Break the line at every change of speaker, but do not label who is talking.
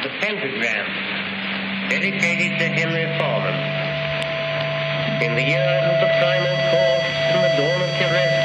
the pentagram dedicated to Henry Foreman. In the years of the primal course and the dawn of Teresa,